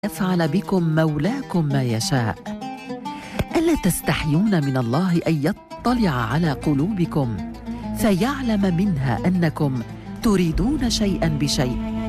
يفعل بكم مولاكم ما يشاء. ألا تستحيون من الله أن يطلع على قلوبكم فيعلم منها أنكم تريدون شيئا بشيء